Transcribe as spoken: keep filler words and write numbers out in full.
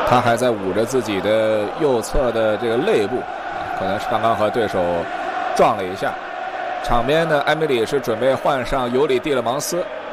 他还在捂着自己的右侧的这个肋部，可能是刚刚和对手撞了一下。场边的埃梅里是准备换上尤里蒂勒芒斯，